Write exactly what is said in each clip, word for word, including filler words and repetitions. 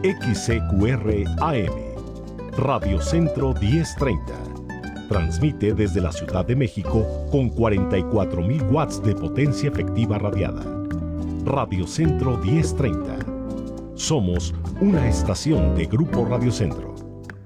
X C Q R A M, Radio Centro diez treinta. Transmite desde la Ciudad de México con cuarenta y cuatro mil watts de potencia efectiva radiada. Radio Centro diez treinta. Somos una estación de Grupo Radio Centro.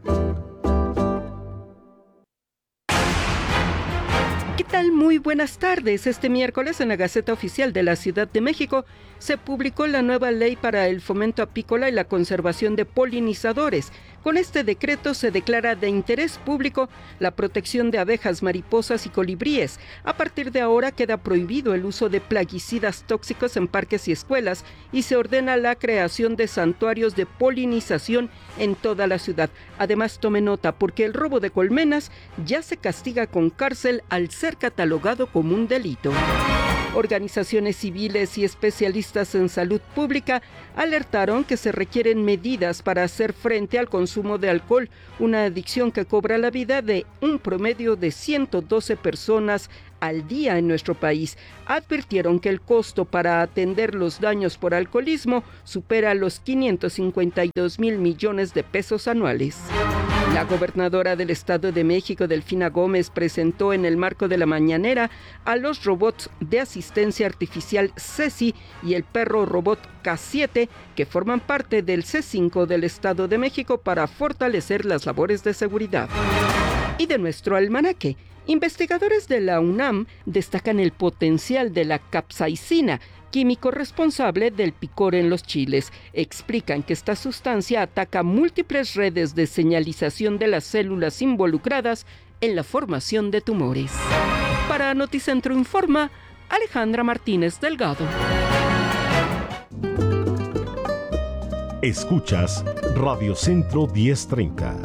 ¿Qué tal? Muy buenas tardes. Este miércoles en la Gaceta Oficial de la Ciudad de México se publicó la nueva ley para el fomento apícola y la conservación de polinizadores. Con este decreto se declara de interés público la protección de abejas, mariposas y colibríes. A partir de ahora queda prohibido el uso de plaguicidas tóxicos en parques y escuelas y se ordena la creación de santuarios de polinización en toda la ciudad. Además, tome nota porque el robo de colmenas ya se castiga con cárcel al ser catalogado como un delito. Organizaciones civiles y especialistas en salud pública alertaron que se requieren medidas para hacer frente al consumo de alcohol, una adicción que cobra la vida de un promedio de ciento doce personas al día en nuestro país. Advirtieron que el costo para atender los daños por alcoholismo supera los quinientos cincuenta y dos mil millones de pesos anuales. La gobernadora del Estado de México, Delfina Gómez, presentó en el marco de la mañanera a los robots de asistencia artificial Ceci y el perro robot K siete, que forman parte del C cinco del Estado de México para fortalecer las labores de seguridad. Y de nuestro almanaque, investigadores de la UNAM destacan el potencial de la capsaicina, químico responsable del picor en los chiles. Explican que esta sustancia ataca múltiples redes de señalización de las células involucradas en la formación de tumores. Para Noticentro Informa, Alejandra Martínez Delgado. Escuchas Radio Centro diez treinta.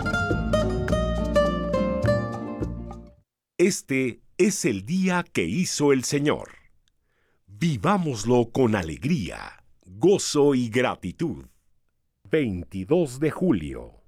Este es el día que hizo el Señor. Vivámoslo con alegría, gozo y gratitud. veintidós de julio.